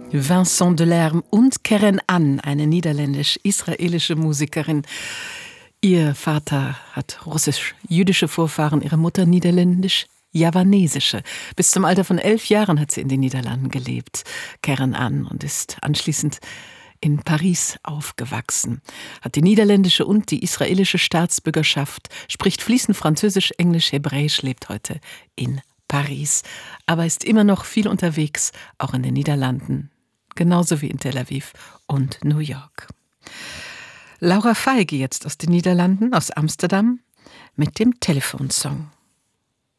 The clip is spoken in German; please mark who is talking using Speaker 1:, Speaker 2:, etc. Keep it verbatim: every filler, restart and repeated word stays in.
Speaker 1: Vincent Delerme und Keren An, eine niederländisch-israelische Musikerin. Ihr Vater hat russisch-jüdische Vorfahren, ihre Mutter niederländisch-javanesische. Bis zum Alter von elf Jahren hat sie in den Niederlanden gelebt, Keren An, und ist anschließend in Paris aufgewachsen, hat die niederländische und die israelische Staatsbürgerschaft, spricht fließend Französisch, Englisch, Hebräisch, lebt heute in Paris, aber ist immer noch viel unterwegs, auch in den Niederlanden, genauso wie in Tel Aviv und New York. Laura Feige jetzt aus den Niederlanden, aus Amsterdam, mit dem Telefonsong.